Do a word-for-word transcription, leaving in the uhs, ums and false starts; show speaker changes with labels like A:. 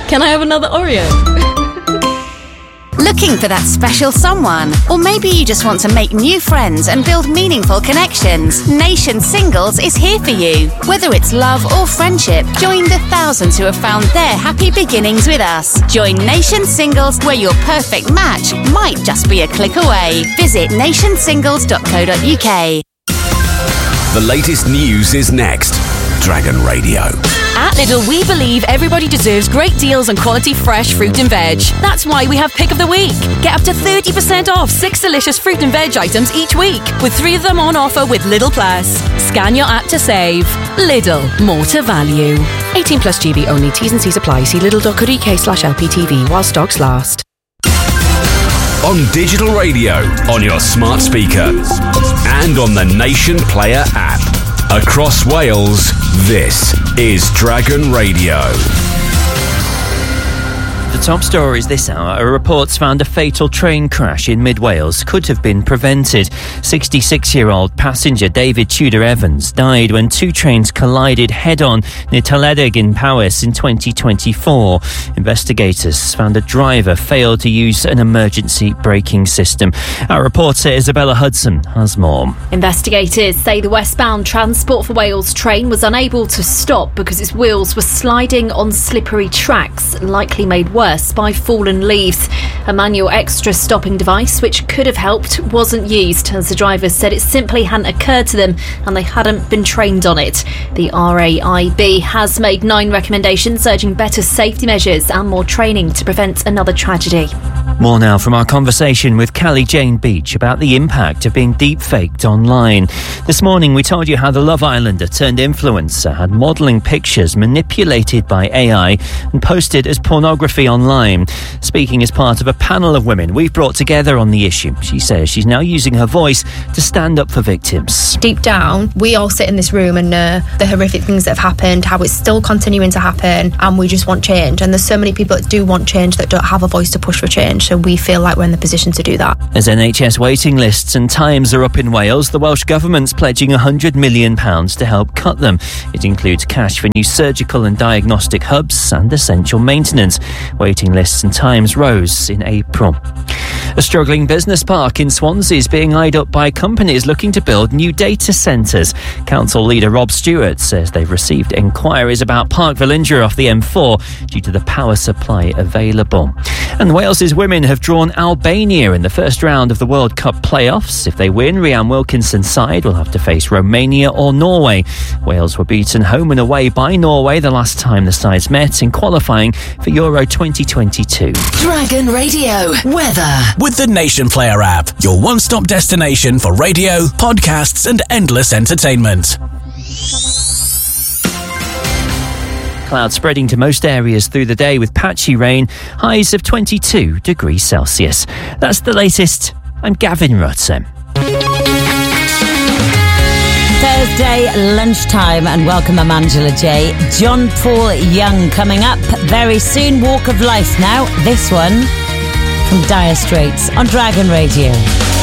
A: Can I have another Oreo?
B: Looking for that special someone? Or maybe you just want to make new friends and build meaningful connections? Nation Singles is here for you. Whether it's love or friendship, join the thousands who have found their happy beginnings with us. Join Nation Singles, where your perfect match might just be a click away. Visit nation singles dot co dot uk.
C: The latest news is next. Dragon Radio.
D: At Lidl, we believe everybody deserves great deals on quality fresh fruit and veg. That's why we have Pick of the Week. Get up to thirty percent off six delicious fruit and veg items each week, with three of them on offer with Lidl Plus. Scan your app to save. Lidl, more to value. eighteen plus G B only. T's and C's apply. See lidl dot co dot uk slash L P T V while stocks last.
C: On digital radio, on your smart speaker, and on the Nation Player app. Across Wales, this is Dragon Radio.
E: The top stories this hour are reports found a fatal train crash in mid-Wales could have been prevented. sixty-six-year-old passenger David Tudor Evans died when two trains collided head-on near Taledig in Powys in twenty twenty-four. Investigators found a driver failed to use an emergency braking system. Our reporter Isabella Hudson has more.
F: Investigators say the westbound Transport for Wales train was unable to stop because its wheels were sliding on slippery tracks, likely made worse by fallen leaves. A manual extra stopping device, which could have helped, wasn't used, as the drivers said it simply hadn't occurred to them and they hadn't been trained on it. The R A I B has made nine recommendations urging better safety measures and more training to prevent another tragedy.
E: More now from our conversation with Callie Jane Beach about the impact of being deep-faked online. This morning we told you how the Love Islander turned influencer had modelling pictures manipulated by A I and posted as pornography online. Speaking as part of a panel of women we've brought together on the issue, she says she's now using her voice to stand up for victims.
G: Deep down, we all sit in this room and know the horrific things that have happened, how it's still continuing to happen, and we just want change. And there's so many people that do want change that don't have a voice to push for change. So we feel like we're in the position to do that.
E: As N H S waiting lists and times are up in Wales, the Welsh Government's pledging one hundred million pounds to help cut them. It includes cash for new surgical and diagnostic hubs and essential maintenance. Waiting lists and times rose in April. A struggling business park in Swansea is being eyed up by companies looking to build new data centres. Council leader Rob Stewart says they've received inquiries about Park Villinger off the M four due to the power supply available. And Wales's women have drawn Albania in the first round of the World Cup playoffs. If they win, Rhian Wilkinson's side will have to face Romania or Norway. Wales were beaten home and away by Norway the last time the sides met in qualifying for Euro twenty twenty-two.
B: Dragon Radio weather.
H: With the Nation Player app, your one-stop destination for radio, podcasts and endless entertainment.
E: Clouds spreading to most areas through the day with patchy rain, highs of twenty-two degrees Celsius. That's the latest. I'm Gavin Rutzen.
I: Thursday lunchtime, and welcome, I'm Angela J. John Paul Young coming up very soon. Walk of Life now. This one from Dire Straits on Dragon Radio.